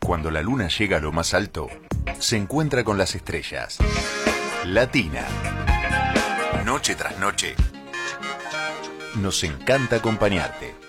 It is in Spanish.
Cuando la luna llega a lo más alto, se encuentra con las estrellas. Latina. Noche tras noche, nos encanta acompañarte.